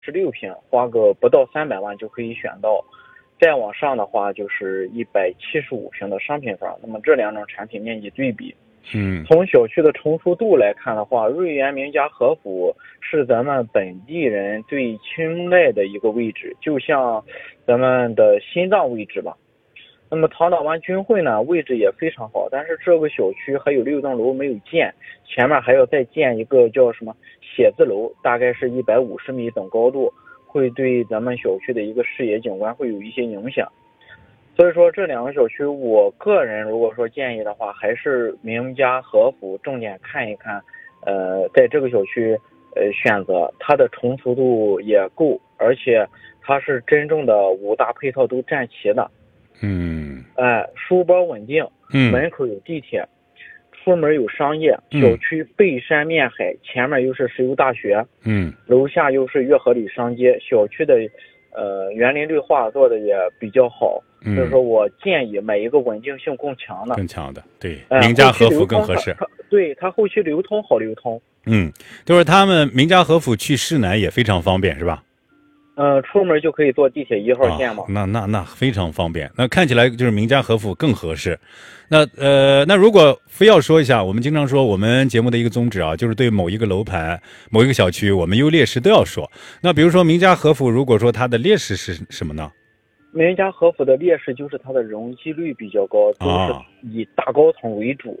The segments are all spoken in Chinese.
16平，花个不到300万就可以选到。再往上的话就是175平的商品房。那么这两种产品面积对比，从小区的成熟度来看的话，瑞园名家和府是咱们本地人最青睐的一个位置，就像咱们的心脏位置吧。那么唐岛湾君汇呢，位置也非常好，但是这个小区还有6栋楼没有建，前面还要再建一个叫什么写字楼，大概是150米等高度，会对咱们小区的一个视野景观会有一些影响。所以说这两个小区，我个人如果说建议的话，还是名家和府重点看一看。在这个小区选择它的成熟度也够，而且它是真正的5大配套都占齐的。书包稳定，门口有地铁，出门有商业，小区背山面海，前面又是石油大学，楼下又是悦和里商街，小区的园林绿化做的也比较好。所以说我建议买一个稳定性更强的， 对，名家和府更合适。 对，它后期流通好流通。 就是他们名家和府去市南也非常方便，是吧？ 出门就可以坐地铁1号线嘛。 那非常方便。那看起来就是名家和府更合适。那如果非要说一下，我们经常说我们节目的一个宗旨啊，就是对某一个楼盘、某一个小区，我们优劣势都要说。那比如说名家和府，如果说它的劣势是什么呢？ 名家和府的劣势就是它的容积率比较高，都是以大高层为主。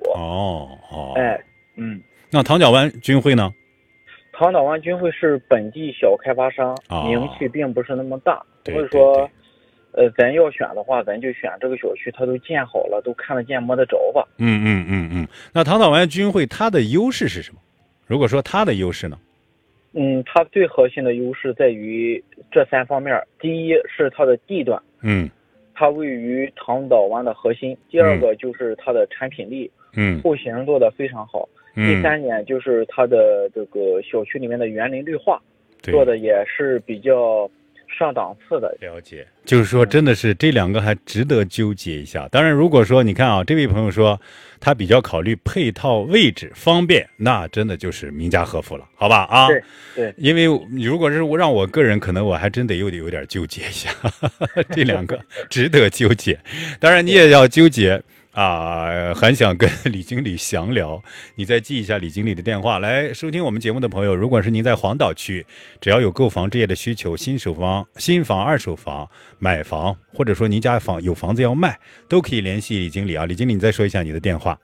那唐岛湾君汇呢？ 唐岛湾君汇是本地小开发商，名气并不是那么大，所以说，咱要选的话，咱就选这个小区，它都建好了，都看得见摸得着吧。 那唐岛湾君汇它的优势是什么？如果说它的优势呢？ 它最核心的优势在于这3方面。第一是它的地段，它位于唐岛湾的核心。第二个就是它的产品力，户型做得非常好。第3点就是它的这个小区里面的园林绿化做的也是比较上档次的。 了解，就是说真的是这2个还值得纠结一下。当然如果说你看啊，这位朋友说他比较考虑配套位置方便，那真的就是名家和府了，好吧？ 对， 因为如果是让我个人，可能我还真得有点纠结一下这2个值得纠结。当然你也要纠结很想跟李经理详聊，你再记一下李经理的电话。来收听我们节目的朋友，如果是您在黄岛区，只要有购房置业的需求，新房、二手房、买房，或者说您家有房子要卖，都可以联系李经理啊。李经理，你再说一下你的电话。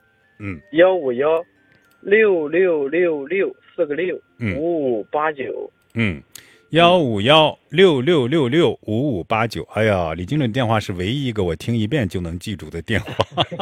151-666-4个6-5589。 151-6666-5589。哎呀，李经理的电话是唯一一个我听一遍就能记住的电话。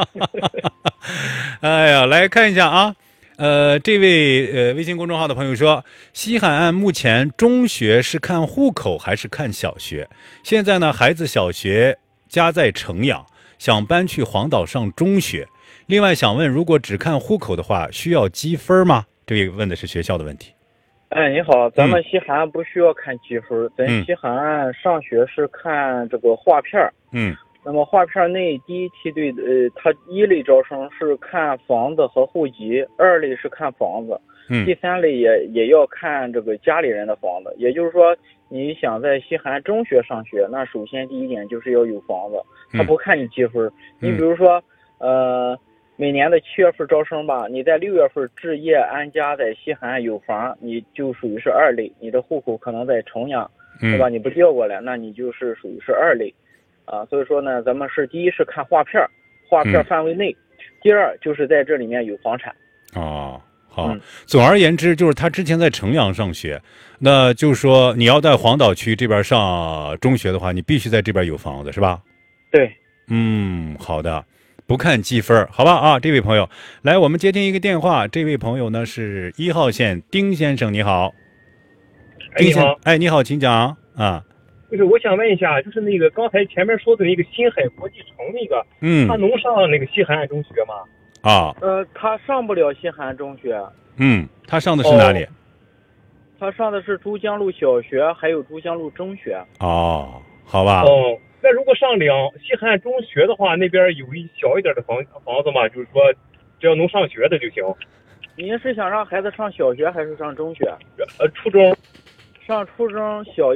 哎呀，来看一下啊，这位微信公众号的朋友说，西海岸目前中学是看户口还是看小学？现在呢，孩子小学家在城阳，想搬去黄岛上中学。另外想问，如果只看户口的话，需要积分吗？这位问的是学校的问题。 你好，咱们西海岸不需要看积分，咱西海岸上学是看这个划片。那么划片内第一梯队它1类招生是看房子和户籍，2类是看房子，第3类也要看这个家里人的房子。也就是说，你想在西海岸中学上学，那首先第一点就是要有房子，它不看你积分。你比如说每年的7月份招生吧，你在6月份置业安家，在西海岸有房，你就属于是2类，你的户口可能在城阳，对吧？你不调过来，那你就是属于是2类。所以说呢，咱们是第一是看划片范围内，第2就是在这里面有房产。 好，总而言之，就是他之前在城阳上学，那就是说你要在黄岛区这边上中学的话，你必须在这边有房子，是吧？ 对。 好的。不看积分，好吧这位朋友，来，我们接听一个电话。这位朋友呢是1号线丁先生，你好。 你好。 你好，请讲就是我想问一下，就是那个刚才前面说的那个新海国际城那个，他能上那个西海岸中学吗？ 他上不了西海岸中学。 他上的是哪里？ 他上的是珠江路小学，还有珠江路中学。 好吧。 那如果上西海岸中学的话，那边有小一点的房子嘛，就是说只要能上学的就行。 您是想让孩子上小学还是上中学？ 初中。 上初中小